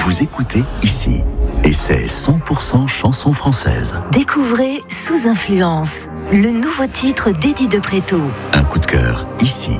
Vous écoutez ici. Et c'est 100% chansons françaises. Découvrez Sous Influence, le nouveau titre d'Eddie de Préto. Un coup de cœur ici.